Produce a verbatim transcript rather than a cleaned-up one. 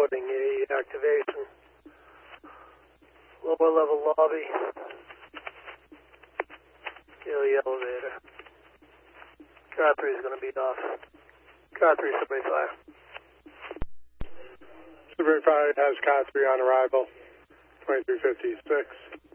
reporting a activation. Lower level lobby. Daily elevator. Car three is going to be off. Car three, Subway Fire. Subway Fire has car three on arrival. twenty-three fifty-six.